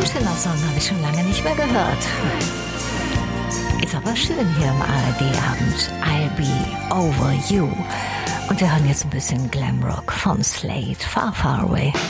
Schöner Song, habe ich schon lange nicht mehr gehört. Ist aber schön hier im ARD-Abend. I'll be over you. Und wir hören jetzt ein bisschen Glamrock von Slade, Far Far Away.